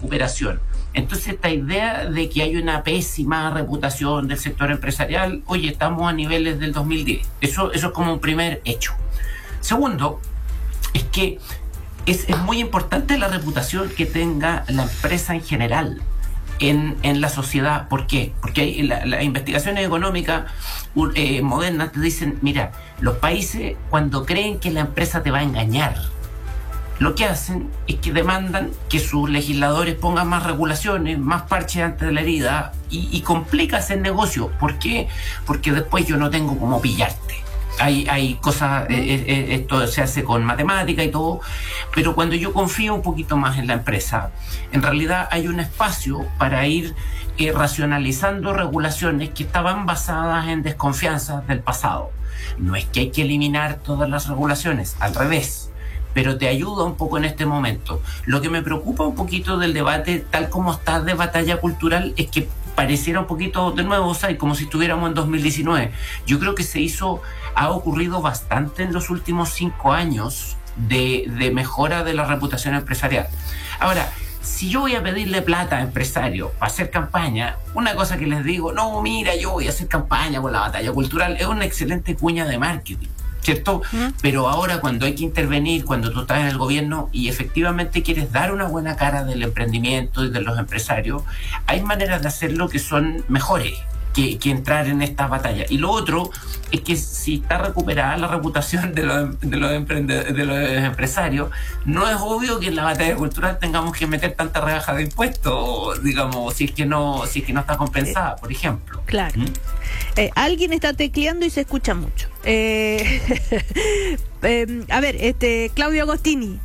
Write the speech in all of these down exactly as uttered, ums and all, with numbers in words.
recuperación. Entonces, esta idea de que hay una pésima reputación del sector empresarial, oye, estamos a niveles del dos mil diez. Eso, eso es como un primer hecho. Segundo, es que es, es muy importante la reputación que tenga la empresa en general en, en la sociedad. ¿Por qué? Porque hay, la, las investigaciones económicas eh, modernas te dicen, mira, los países cuando creen que la empresa te va a engañar, lo que hacen es que demandan que sus legisladores pongan más regulaciones, más parches antes de la herida y, y complica hacer negocio. ¿Por qué? Porque después yo no tengo cómo pillarte. Hay, hay cosas, eh, eh, esto se hace con matemática y todo, pero cuando yo confío un poquito más en la empresa, en realidad hay un espacio para ir eh, racionalizando regulaciones que estaban basadas en desconfianzas del pasado. No es que hay que eliminar todas las regulaciones, al revés, pero te ayuda un poco en este momento. Lo que me preocupa un poquito del debate, tal como está de batalla cultural, es que pareciera un poquito de nuevo, o sea, como si estuviéramos en dos mil diecinueve. Yo creo que se hizo, ha ocurrido bastante en los últimos cinco años de, de mejora de la reputación empresarial. Ahora, si yo voy a pedirle plata a empresarios para hacer campaña, una cosa que les digo, no, mira, yo voy a hacer campaña con la batalla cultural, es una excelente cuña de marketing, ¿cierto? Uh-huh. Pero ahora cuando hay que intervenir, cuando tú estás en el gobierno y efectivamente quieres dar una buena cara del emprendimiento y de los empresarios, hay maneras de hacerlo que son mejores que, que entrar en esta batalla. Y lo otro es que si está recuperada la reputación de los, de los, emprende, de los empresarios, no es obvio que en la batalla cultural tengamos que meter tanta rebaja de impuestos, digamos, si es que no, si es que no está compensada, por ejemplo. Claro. ¿Mm? Eh, alguien está tecleando y se escucha mucho. Eh, eh, a ver, este Claudio Agostini.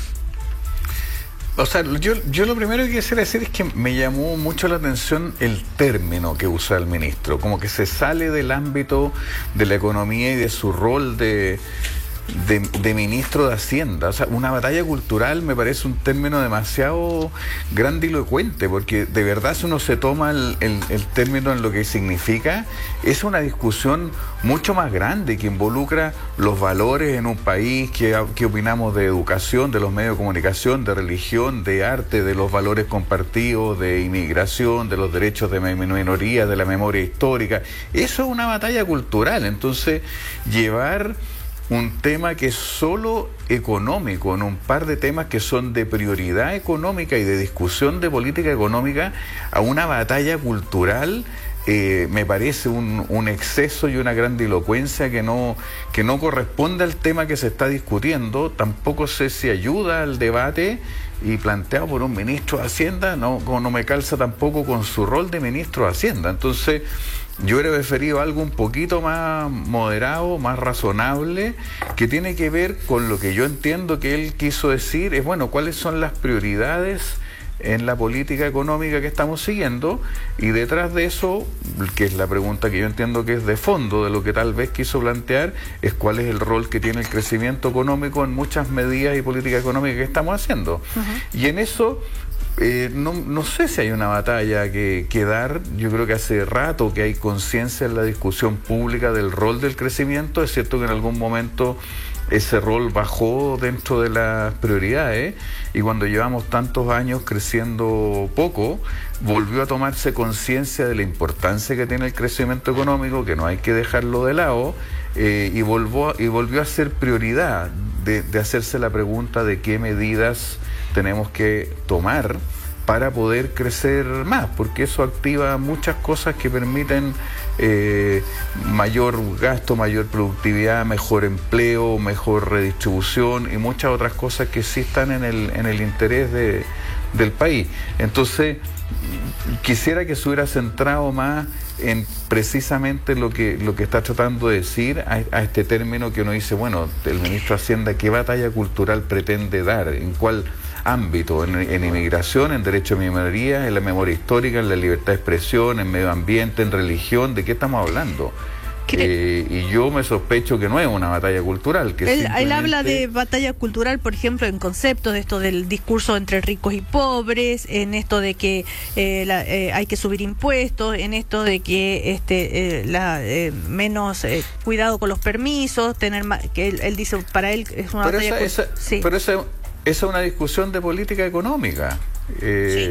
O sea, yo, yo lo primero que quisiera decir es que me llamó mucho la atención el término que usa el ministro, como que se sale del ámbito de la economía y de su rol de, de, de ministro de Hacienda. O sea, una batalla cultural me parece un término demasiado grandilocuente, porque de verdad si uno se toma el, el, el término en lo que significa, es una discusión mucho más grande que involucra los valores en un país, que, que opinamos de educación, de los medios de comunicación, de religión, de arte, de los valores compartidos, de inmigración, de los derechos de minorías, de la memoria histórica. Eso es una batalla cultural. Entonces, llevar un tema que es solo económico, en un par de temas que son de prioridad económica y de discusión de política económica, a una batalla cultural, eh, me parece un, un exceso y una grandilocuencia que no, que no corresponde al tema que se está discutiendo. Tampoco sé si ayuda al debate, y planteado por un ministro de Hacienda, no, no me calza tampoco con su rol de ministro de Hacienda. Entonces, yo hubiera preferido algo un poquito más moderado, más razonable, que tiene que ver con lo que yo entiendo que él quiso decir, es bueno, cuáles son las prioridades en la política económica que estamos siguiendo, y detrás de eso, que es la pregunta que yo entiendo que es de fondo de lo que tal vez quiso plantear, es cuál es el rol que tiene el crecimiento económico en muchas medidas y políticas económicas que estamos haciendo. Uh-huh. Y en eso Eh, no, no sé si hay una batalla que, que dar. Yo creo que hace rato que hay conciencia en la discusión pública del rol del crecimiento. Es cierto que en algún momento ese rol bajó dentro de las prioridades, y cuando llevamos tantos años creciendo poco, volvió a tomarse conciencia de la importancia que tiene el crecimiento económico, que no hay que dejarlo de lado, eh, y, volvió, y volvió a ser prioridad de, de hacerse la pregunta de qué medidas tenemos que tomar para poder crecer más, porque eso activa muchas cosas que permiten eh, mayor gasto, mayor productividad, mejor empleo, mejor redistribución y muchas otras cosas que sí están en el, en el interés de, del país. Entonces, quisiera que se hubiera centrado más en precisamente lo que lo que está tratando de decir a, a este término que uno dice, bueno, el ministro de Hacienda, ¿qué batalla cultural pretende dar? ¿En cuál ámbito? En, en inmigración, en derecho a minoría, en la memoria histórica, en la libertad de expresión, en medio ambiente, en religión. ¿De qué estamos hablando? Eh, y yo me sospecho que no es una batalla cultural. Que él, simplemente... él habla de batalla cultural, por ejemplo, en conceptos de esto del discurso entre ricos y pobres, en esto de que eh, la, eh, hay que subir impuestos, en esto de que este eh, la eh, menos eh, cuidado con los permisos, tener más, que él, él dice, para él es una pero batalla esa, esa, sí. Pero esa, esa es una discusión de política económica. Eh, sí.